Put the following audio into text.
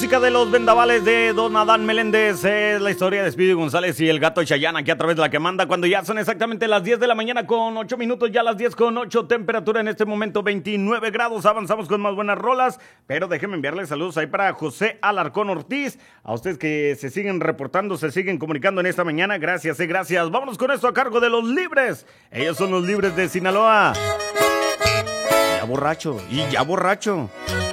música de los vendavales de Don Adán Meléndez. Es la historia de Speedy González y el gato Chayanne, aquí a través de la que manda, cuando ya son exactamente las 10 de la mañana con 8 minutos, ya las 10 con 8, temperatura en este momento 29 grados. Avanzamos con más buenas rolas, pero déjenme enviarles saludos ahí para José Alarcón Ortiz. A ustedes que se siguen reportando, se siguen comunicando en esta mañana. Gracias, gracias. Vámonos con esto a cargo de los Libres. Ellos son los Libres de Sinaloa. Ya borracho, y ya borracho.